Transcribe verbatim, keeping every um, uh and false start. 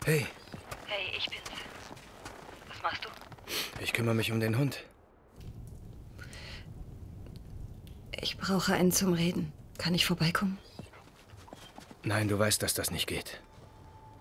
Hey. Hey, ich bin's. Was machst du? Ich kümmere mich um den Hund. Ich brauche einen zum Reden. Kann ich vorbeikommen? Nein, du weißt, dass das nicht geht.